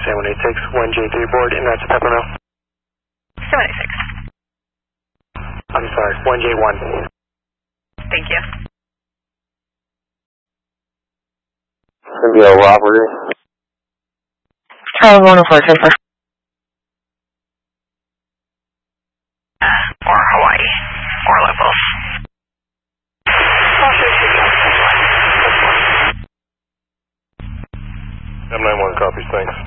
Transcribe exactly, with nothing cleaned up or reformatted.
seven eight six, one J three board, and that's Pepper Mill. seven eight six. I'm sorry, one J one. Thank you. Cynthia Robert. Charlie one oh four, ten four. Or Hawaii. Or locals. seven nine one copies, thanks.